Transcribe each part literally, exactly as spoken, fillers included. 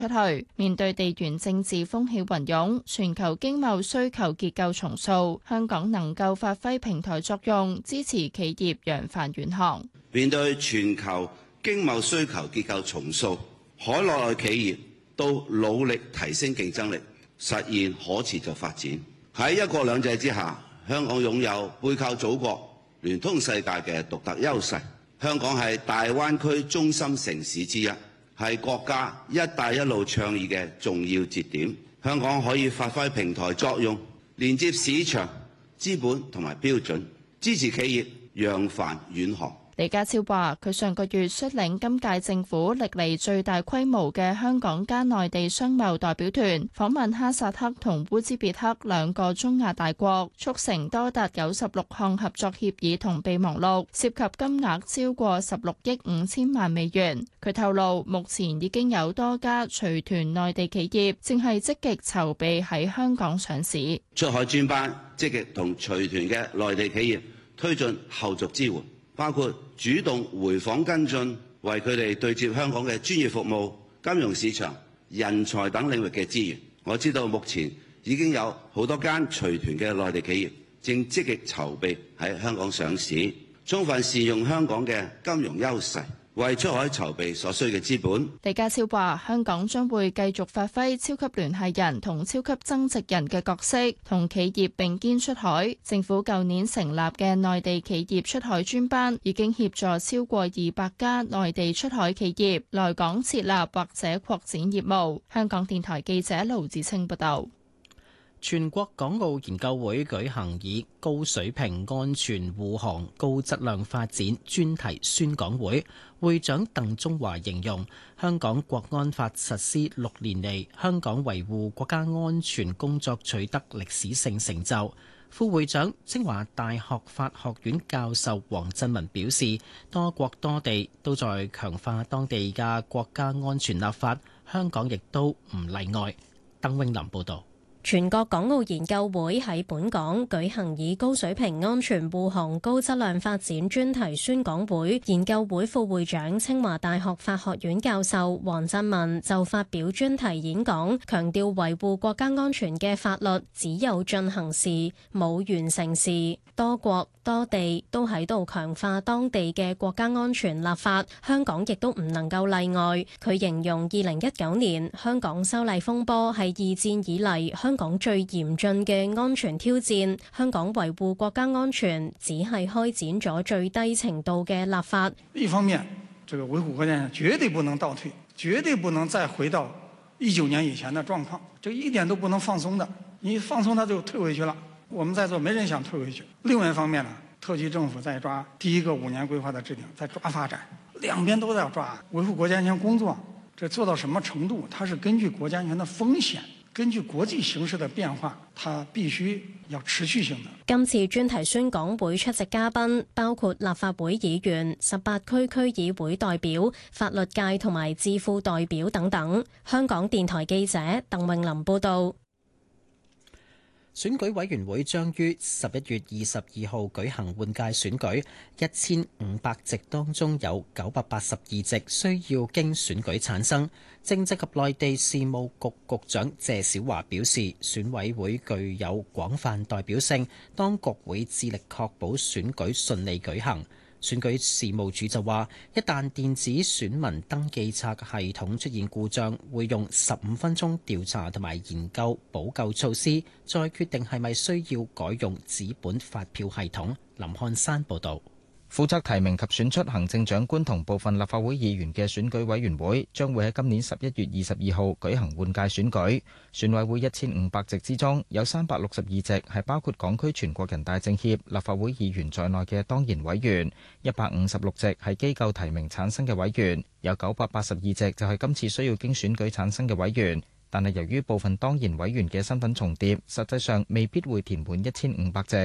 出去。面對地緣政治風起雲湧，全球經貿需求結構重塑，香港能夠發揮平台作用，支持企業揚帆遠航。 面對全球經貿需求結構重塑，海內企業都努力提升競爭力，實現可持續發展。喺一國兩制之下，香港擁有背靠祖國、聯通世界嘅獨特優勢。香港係大灣區中心城市之一，係國家一帶一路倡議嘅重要節點。香港可以發揮平台作用，連接市場、資本同埋標準，支持企業揚帆遠航。 李家超話：佢上個月率領今屆政府歷嚟最大規模嘅香港加內地商貿代表團訪問哈薩克同烏茲別克兩個中亞大國，促成多達九十六項合作協議同備忘錄，涉及金額超過十六億五千萬美元。佢透露，目前已經有多家隨團內地企業正係積極籌備喺香港上市。 出海專班積極同隨團嘅內地企業推進後續支援，包括主動回訪跟進，為佢哋對接香港嘅專業服務、金融市場、人才等領域嘅資源。我知道目前已經有好多間隨團嘅內地企業正積極籌備喺香港上市，充分善用香港嘅金融優勢，為出海籌備所需嘅資本。 李家超話：香港將會繼續發揮超級聯繫人同超級增值人嘅角色，同企業並肩出海。政府舊年成立嘅內地企業出海專班，已經協助超過二百家內地出海企業來港設立或者擴展業務。香港電台記者盧子清報道。 全國港澳研究會舉行以高水平安全護航高質量發展專題宣講會，會長鄧中華形容香港國安法實施六年嚟，香港維護國家安全工作取得歷史性成就。副會長清華大學法學院教授黃振文表示，多國多地都在強化當地嘅國家安全立法，香港亦都唔例外。鄧永林報導。 全國港澳研究會喺本港舉行以高水平安全護航高質量發展專題宣講會，研究會副會長清華大學法學院教授黃振文就發表專題演講，強調維護國家安全嘅法律只有進行時，冇完成時。多國多地都喺度強化當地嘅國家安全立法，香港亦都唔能夠例外。佢形容二零一九年香港修例風波係二戰以嚟香港最嚴峻嘅安全挑戰，香港維護國家安全只係開展咗最低程度嘅立法。 一方面，這個維護國家安全絕對不能倒退，絕對不能再回到一九年以前的狀況，這一點都不能放鬆的，你放鬆它就退回去了。我們在座沒人想退回去。另外一方面呢，特區政府在抓第一個五年規劃的制定，在抓發展，兩邊都在抓維護國家安全工作。這做到什麼程度？它是根據國家安全的風險，根據國際形勢的變化，它必須要持續性的。 今次專題宣講會出席嘉賓包括立法會議員、十八區區議會代表、法律界同埋智庫代表等等。香港電台記者鄧永林報道。 選舉委員會將於十一月二十二號舉行換屆選舉，一千五百席當中有九百八十二席需要經選舉產生。政制及內地事務局局長謝小華表示，選委會具有廣泛代表性，當局會致力確保選舉順利舉行。選舉事務處就話，一旦電子選民登記冊系統出現故障，會用十五分鐘調查同埋研究補救措施，再決定係咪需要改用紙本發票系統。林漢山報導。 負責提名及選出行政長官同部分立法會議員嘅選舉委員會將會喺今年十一月二十二號舉行換屆選舉。選委會一千五百席之中，有三百六十二席係包括港區全國人大政協立法會議員在內嘅當然委員，一百五十六席係機構提名產生嘅委員，有九百八十二席就係今次需要經選舉產生嘅委員。但係由於部分當然委員嘅身份重疊，實際上未必會填滿一千五百席。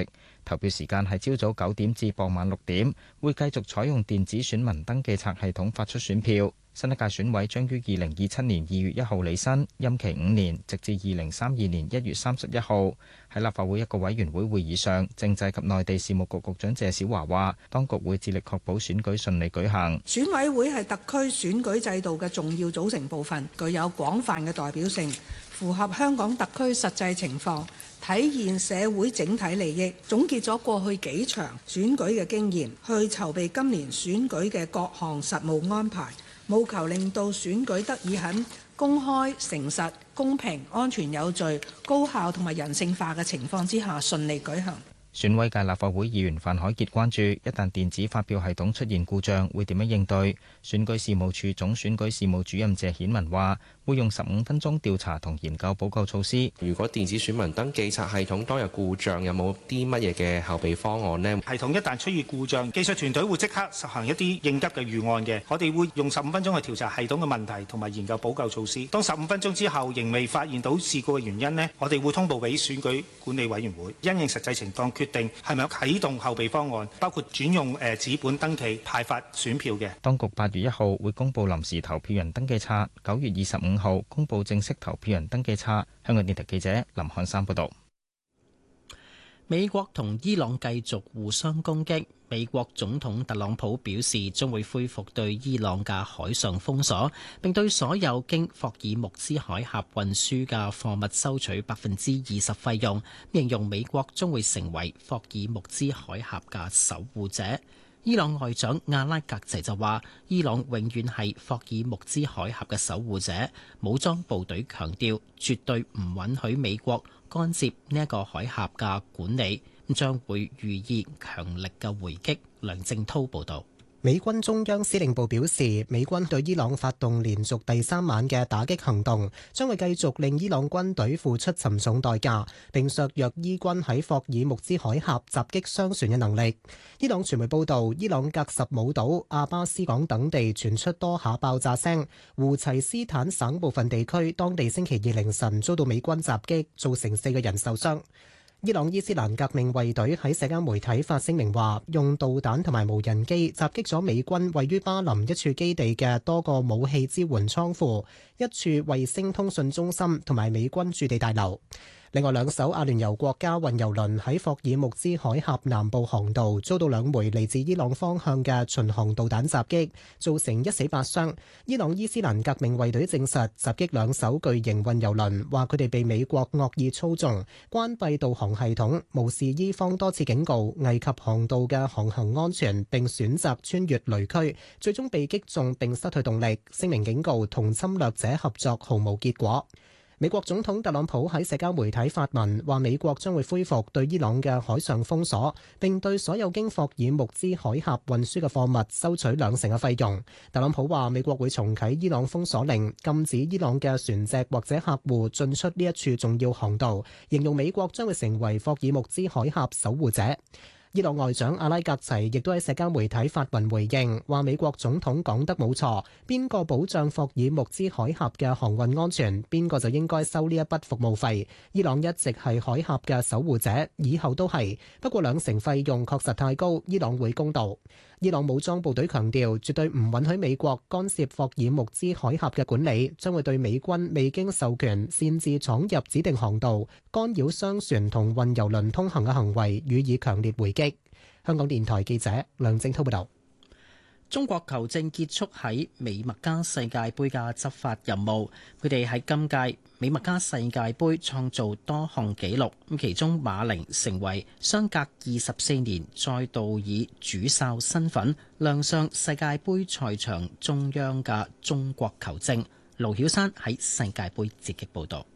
投票時間係朝早九點至傍晚六點，會繼續採用電子選民登記冊系統發出選票。新一屆選委將於二零二七年二月一號履新，任期五年，直至二零三二年一月三十一號。喺立法會一個委員會會議上，政制及內地事務局局長謝小華話，當局會致力確保選舉順利舉行。 選委會係特區選舉制度嘅重要組成部分，具有廣泛嘅代表性，符合香港特區實際情況，體現社會整體利益。總結咗過去幾場選舉嘅經驗，去籌備今年選舉嘅各項實務安排，務求令到選舉得以喺公開、誠實、公平、安全有序、高效同埋人性化嘅情況之下順利舉行。 選委界立法會議員范海傑關注，一旦電子發票系統出現故障，會點樣應對？選舉事務處總選舉事務主任謝顯文話，會用十五分鐘調查同研究補救措施。 如果電子選民登記冊系統當日故障，有冇啲乜嘢嘅後備方案呢？ 系統一旦出現故障，技術團隊會即刻實行一啲應急嘅預案嘅。我哋會用十五分鐘去調查系統嘅問題，同埋研究補救措施。當十五分鐘之後仍未發現到事故嘅原因呢，我哋會通報俾選舉管理委員會，因應實際情況決定係咪有啟動後備方案，包括轉用誒紙本登記派發選票嘅。 當局八月一號會公布臨時投票人登記冊，九月二十五號公布正式投票人登記冊。香港電台記者林漢山報道。 美國同伊朗繼續互相攻擊。美國總統特朗普表示將會恢復對伊朗嘅海上封鎖，並對所有經霍爾木茲海峽運輸嘅貨物收取百分之二十費用，形容美國將會成為霍爾木茲海峽嘅守護者。伊朗外長阿拉格齊就話，伊朗永遠係霍爾木茲海峽嘅守護者。武裝部隊強調絕對唔允許美國干涉呢一個海峽嘅管理，將會予以強力嘅回擊。梁正濤報道。 美軍中央司令部表示，美軍對伊朗發動連續第三晚嘅打擊行動，將會繼續令伊朗軍隊付出沉重代價，並削弱伊軍喺霍爾木茲海峽襲擊商船嘅能力。伊朗傳媒報道，伊朗格什姆島、阿巴斯港等地傳出多下爆炸聲，胡齊斯坦省部分地區當地星期二凌晨遭到美軍襲擊，造成四個人受傷。伊朗伊斯蘭革命衛隊喺社交媒體發聲明話，用導彈同埋無人機襲擊咗美軍位於巴林一處基地嘅多個武器支援倉庫、一處衛星通訊中心同埋美軍駐地大樓。另外兩艘阿聯酋國家運油輪喺霍爾木茲海峽南部航道遭到兩枚嚟自伊朗方向嘅巡航導彈襲擊，造成一死八傷。伊朗伊斯蘭革命衛隊證實襲擊兩艘巨型運油輪，話佢哋被美國惡意操縱，關閉導航系統，無視伊方多次警告，危及航道嘅航行安全，並選擇穿越雷區，最終被擊中並失去動力。聲明警告同侵略者合作毫無結果。美國總統特朗普喺社交媒體發文，話美國將會恢復對伊朗嘅海上封鎖，並對所有經霍爾木茲海峽運輸嘅貨物收取兩成嘅費用。特朗普話美國會重啟伊朗封鎖令，禁止伊朗嘅船隻或者客戶進出呢一處重要航道，形容美國將會成為霍爾木茲海峽守護者。伊朗外長阿拉格齊亦都喺社交媒體發文回應，話美國總統講得冇錯，邊個保障霍爾木茲海峽嘅航運安全，邊個就應該收呢一筆服務費。伊朗一直係海峽嘅守護者，以後都係。不過兩成費用確實太高，伊朗會公道。伊朗武裝部隊強調，絕對唔允許美國干涉霍爾木茲海峽嘅管理，將會對美軍未經授權擅自闖入指定航道、干擾商船同運油輪通行嘅行為予以強烈回擊。香港電台記者梁正滔報導。 中國球證結束喺美墨加世界盃嘅執法任務，佢哋喺今屆美墨加世界盃創造多項紀錄，咁其中馬寧成為相隔二十四年再度以主哨身份亮相世界盃賽場中央嘅中國球證。盧曉山喺世界盃直擊報導。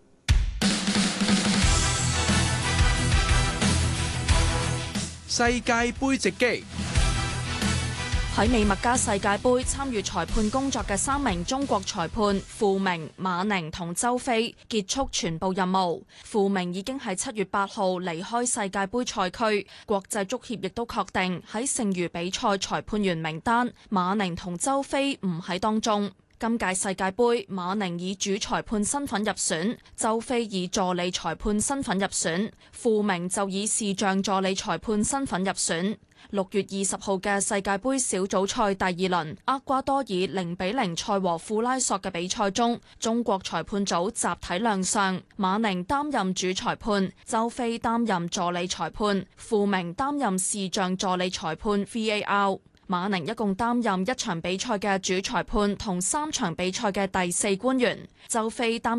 世界盃直擊。 喺美墨加世界盃參與裁判工作嘅三名中國裁判傅明、馬寧同周飛結束全部任務。傅明已經喺七月八號離開世界盃賽區，國際足協亦都確定喺剩餘比賽裁判員名單，馬寧同周飛唔喺當中。 今屆世界盃，馬寧以主裁判身份入選，周飛以助理裁判身份入選，傅明就以視像助理裁判身份入選。六月二十號嘅世界盃小組賽第二輪，厄瓜多爾零比零賽和庫拉索嘅比賽中，中國裁判組集體亮相，馬寧擔任主裁判，周飛擔任助理裁判，傅明擔任視像助理裁判 V A R。馬寧一共擔任一場比賽嘅主裁判同三場比賽嘅第四官員，周飛擔